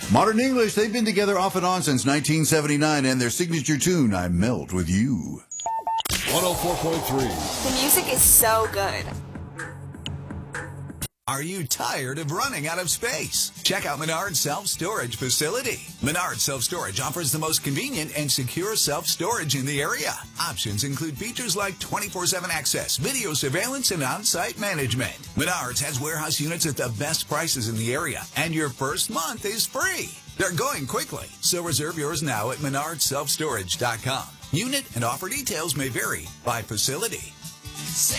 Modern English, they've been together off and on since 1979, and their signature tune, I Melt With You. 104.3. The music is so good. Are you tired of running out of space? Check out Menards Self-Storage Facility. Menards Self-Storage offers the most convenient and secure self-storage in the area. Options include features like 24/7 access, video surveillance, and on-site management. Menards has warehouse units at the best prices in the area, and your first month is free. They're going quickly, so reserve yours now at menardsselfstorage.com. Unit and offer details may vary by facility.